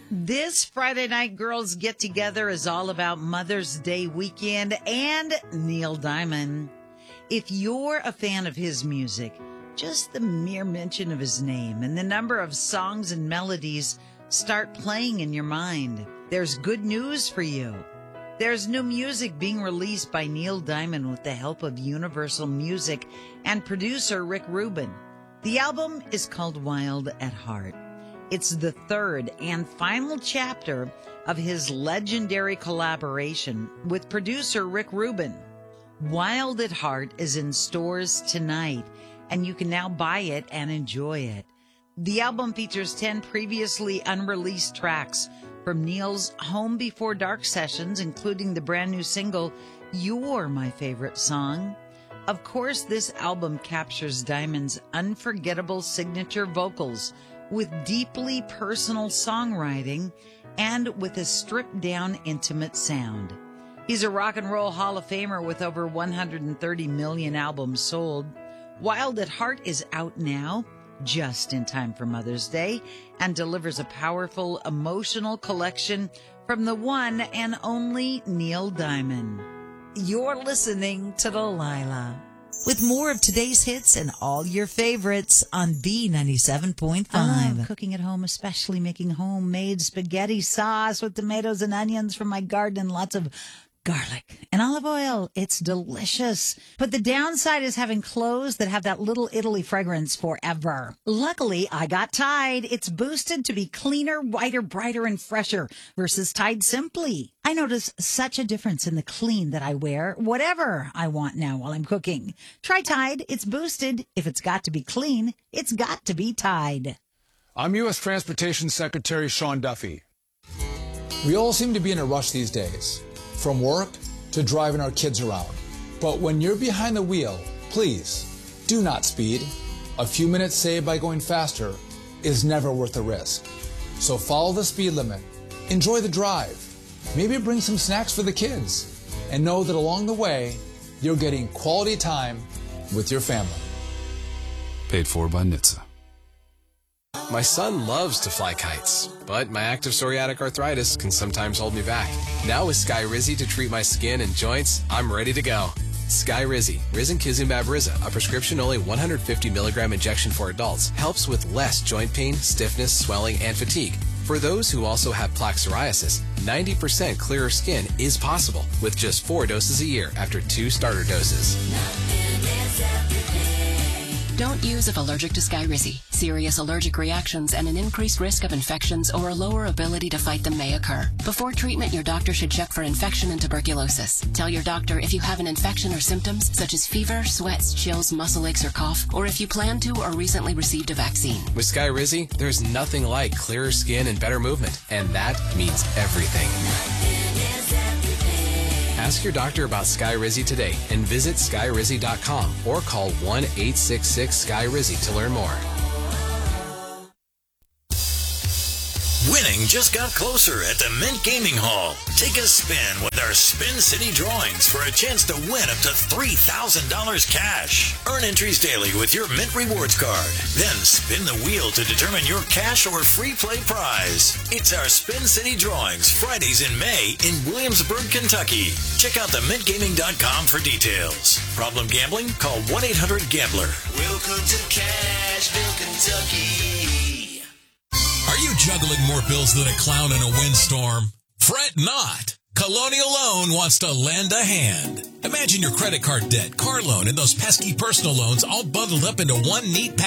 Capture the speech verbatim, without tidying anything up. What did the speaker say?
This Friday night girls get together is all about Mother's Day weekend and Neil Diamond. If you're a fan of his music, just the mere mention of his name and the number of songs and melodies start playing in your mind. There's good news for you. There's new music being released by Neil Diamond with the help of Universal Music and producer Rick Rubin. The album is called Wild at Heart. It's the third and final chapter of his legendary collaboration with producer Rick Rubin. Wild at Heart is in stores tonight, and you can now buy it and enjoy it. The album features ten previously unreleased tracks from Neil's Home Before Dark sessions, including the brand new single, You're My Favorite Song. Of course, this album captures Diamond's unforgettable signature vocals with deeply personal songwriting and with a stripped-down, intimate sound. He's a rock and roll Hall of Famer with over one hundred thirty million albums sold. Wild at Heart is out now, just in time for Mother's Day, and delivers a powerful, emotional collection from the one and only Neil Diamond. You're listening to Delilah, with more of today's hits and all your favorites on B ninety-seven point five. I love cooking at home, especially making homemade spaghetti sauce with tomatoes and onions from my garden and lots of garlic and olive oil. It's delicious. But the downside is having clothes that have that little Italy fragrance forever. Luckily, I got Tide. It's boosted to be cleaner, whiter, brighter, and fresher versus Tide Simply. I notice such a difference in the clean that I wear, whatever I want now while I'm cooking. Try Tide. It's boosted. If it's got to be clean, it's got to be Tide. I'm U S Transportation Secretary Sean Duffy. We all seem to be in a rush these days, from work to driving our kids around. But when you're behind the wheel, please do not speed. A few minutes saved by going faster is never worth the risk. So follow the speed limit, enjoy the drive, maybe bring some snacks for the kids, and know that along the way, you're getting quality time with your family. Paid for by N H T S A. My son loves to fly kites, but my active psoriatic arthritis can sometimes hold me back. Now with Skyrizi to treat my skin and joints, I'm ready to go. Skyrizi, Risankizumab Riza, a prescription-only one hundred fifty milligram injection for adults, helps with less joint pain, stiffness, swelling, and fatigue. For those who also have plaque psoriasis, ninety percent clearer skin is possible with just four doses a year after two starter doses. Don't use if allergic to Skyrizi. Serious allergic reactions and an increased risk of infections or a lower ability to fight them may occur. Before treatment, your doctor should check for infection and tuberculosis. Tell your doctor if you have an infection or symptoms such as fever, sweats, chills, muscle aches, or cough, or if you plan to or recently received a vaccine. With Skyrizi, there's nothing like clearer skin and better movement, and that means everything. Ask your doctor about Skyrizi today and visit Skyrizi dot com or call one eight six six Sky Rizzy to learn more. Winning just got closer at the Mint Gaming Hall. Take a spin with our Spin City drawings for a chance to win up to three thousand dollars cash. Earn entries daily with your Mint Rewards card. Then spin the wheel to determine your cash or free play prize. It's our Spin City drawings Fridays in May in Williamsburg, Kentucky. Check out the mint gaming dot com for details. Problem gambling? Call one eight hundred gambler. Welcome to Cashville, Kentucky. Are you juggling more bills than a clown in a windstorm? Fret not. Colonial Loan wants to lend a hand. Imagine your credit card debt, car loan, and those pesky personal loans all bundled up into one neat package.